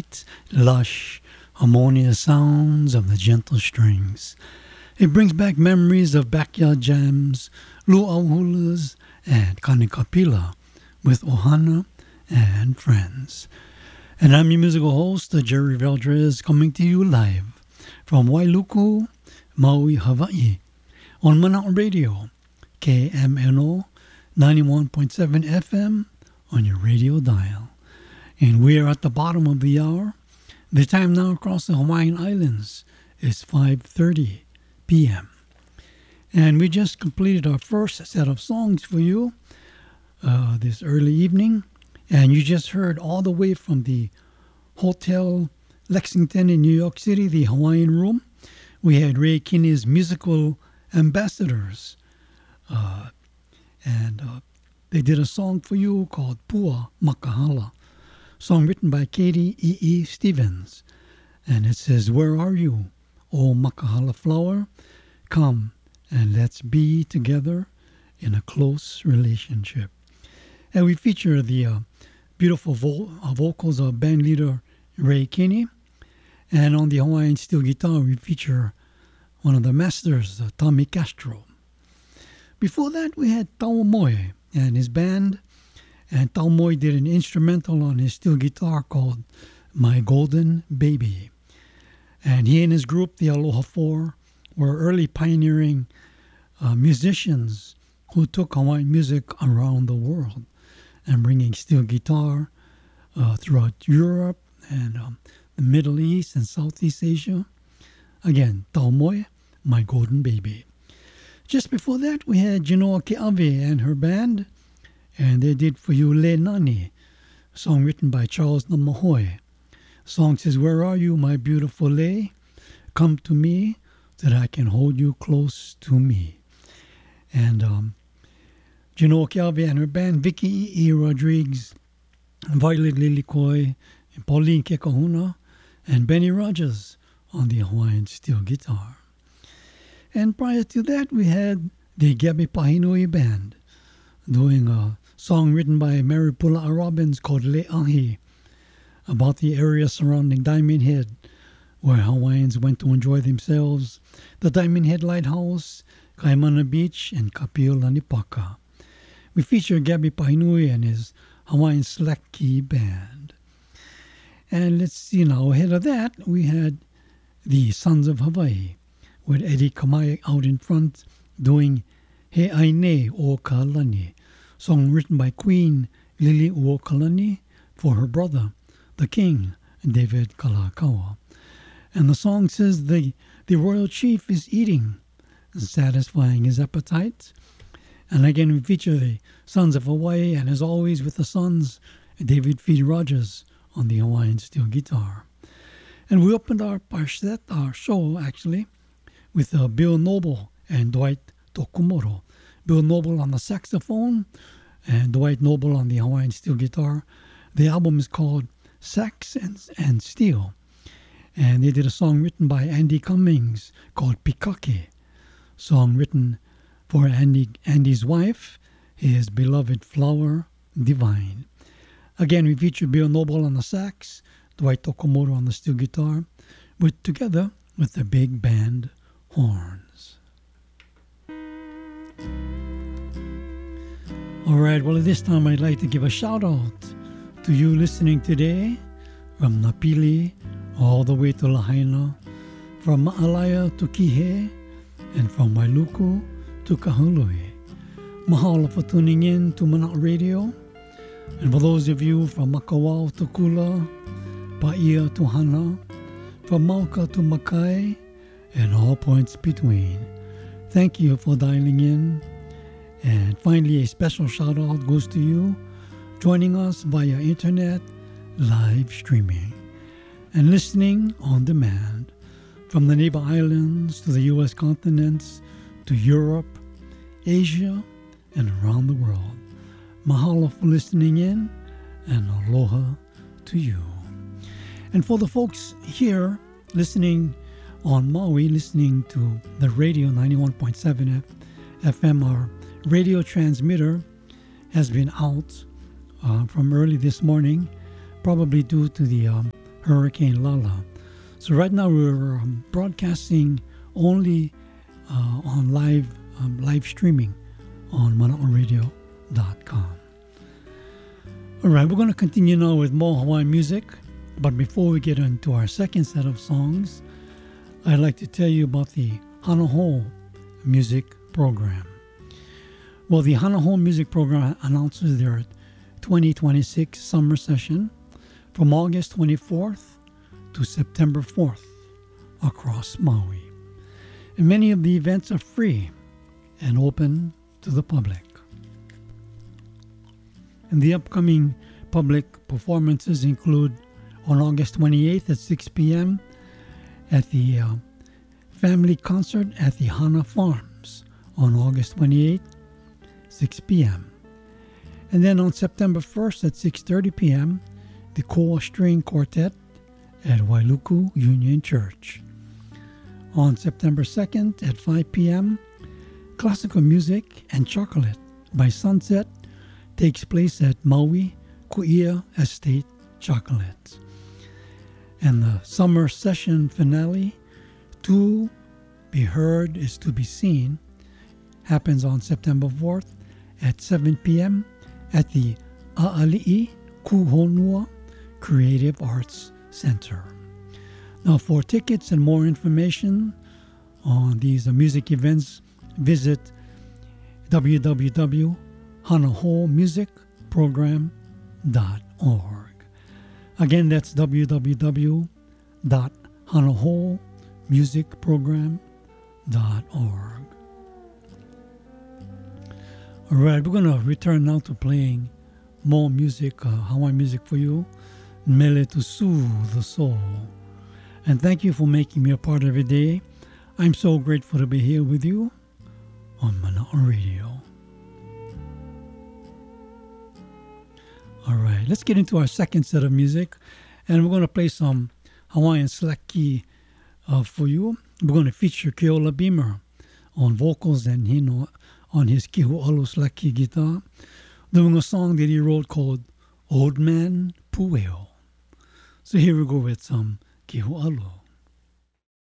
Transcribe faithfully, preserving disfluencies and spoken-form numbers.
sweet, lush, harmonious sounds of the gentle strings. It brings back memories of backyard jams, luauhulas, and kanikapila with Ohana and friends. And I'm your musical host, Jerry Valdez, coming to you live from Wailuku, Maui, Hawaii, on Mana'a Radio, K M N O ninety-one point seven F M on your radio dial. And we are at the bottom of the hour. The time now across the Hawaiian Islands is five thirty p.m. And we just completed our first set of songs for you uh, this early evening. And you just heard all the way from the Hotel Lexington in New York City, the Hawaiian Room. We had Ray Kinney's musical ambassadors. Uh, and uh, they did a song for you called Pua Makahala, song written by Katie E E. Stevens. And it says, "Where are you, O Makahala flower? Come and let's be together in a close relationship." And we feature the uh, beautiful vo- uh, vocals of band leader Ray Kinney. And on the Hawaiian steel guitar, we feature one of the masters, uh, Tommy Castro. Before that, we had Tau Moe and his band. And Tau Moe did an instrumental on his steel guitar called My Golden Baby. And he and his group, the Aloha Four, were early pioneering uh, musicians who took Hawaiian music around the world and bringing steel guitar uh, throughout Europe and um, the Middle East and Southeast Asia. Again, Tau Moe, My Golden Baby. Just before that, we had Genoa Ke'awe and her band, and they did for you Le Nani, a song written by Charles Namahoe. The song says, "Where are you, my beautiful Le? Come to me, that I can hold you close to me." And um, Genoa Ke'awe and her band, Vicky E. Rodriguez, Violet Lilikoi, and Pauline Kekahuna, and Benny Rogers on the Hawaiian steel guitar. And prior to that, we had the Gabi Pahinui Band doing a song written by Mary Pula'a Robbins called Le'ahi, about the area surrounding Diamond Head, where Hawaiians went to enjoy themselves, the Diamond Head Lighthouse, Kaimana Beach, and Kapi'olani. We feature Gabi Pahinui and his Hawaiian Select Key Band. And let's see now, ahead of that, we had the Sons of Hawaii, with Eddie Kamai out in front doing He Aine o Kalani, song written by Queen Lili Uokalani for her brother, the King, David Kalakaua. And the song says the, the royal chief is eating, satisfying his appetite. And again, we feature the Sons of Hawaii, and as always with the Sons, David Feed Rogers on the Hawaiian steel guitar. And we opened our, our set, our show actually, with uh, Bill Noble and Dwight Tokumoro. Bill Noble on the saxophone and Dwight Noble on the Hawaiian steel guitar. The album is called Sax and, and Steel. And they did a song written by Andy Cummings called Pikake, song written for Andy, Andy's wife, his beloved Flower Divine. Again, we feature Bill Noble on the sax, Dwight Tokumoro on the steel guitar, with together with the big band horns. All right, well, at this time, I'd like to give a shout out to you listening today from Napili all the way to Lahaina, from Ma'alaya to Kihei, and from Wailuku to Kahului. Mahalo for tuning in to Mana'a Radio. And for those of you from Makawao to Kula, Paia to Hana, from Mauka to Makai, and all points between, thank you for dialing in. And finally, a special shout out goes to you joining us via internet live streaming and listening on demand from the neighbor islands to the U S continents to Europe, Asia, and around the world. Mahalo for listening in, and aloha to you. And for the folks here listening on Maui, listening to the radio ninety-one point seven F M, our radio transmitter has been out uh, from early this morning, probably due to the um, Hurricane Lala. So right now we're um, broadcasting only uh, on live um, live streaming on mana'o radio dot com. All right, we're going to continue now with more Hawaiian music. But before we get into our second set of songs, I'd like to tell you about the Hana Hou music program. Well, the Hana Hou music program announces their twenty twenty-six summer session from August twenty-fourth to September fourth across Maui. And many of the events are free and open to the public. And the upcoming public performances include on August twenty-eighth at six p.m. at the uh, family concert at the Hana Farms on August twenty-eighth, six p.m. And then on September first at six thirty p.m., the Koa String Quartet at Wailuku Union Church. On September second at five p.m., classical music and chocolate by sunset takes place at Maui Kuia Estate Chocolate. And the summer session finale, To Be Heard is to Be Seen, happens on September fourth at seven p.m. at the A'ali'i Kuhonua Creative Arts Center. Now, for tickets and more information on these music events, visit w w w dot hana hou music program dot org. Again, that's w w w dot hana hou music program dot org. All right, we're going to return now to playing more music, uh, Hawaiian music for you, Mele to soothe the soul. And thank you for making me a part of your day. I'm so grateful to be here with you on Mana'o Radio. All right, let's get into our second set of music, and we're going to play some Hawaiian slack key uh, for you. We're going to feature Keola Beamer on vocals and Hino on his Kihu'alu slack key guitar, doing a song that he wrote called Old Man Pueo. So here we go with some Kihu'alu.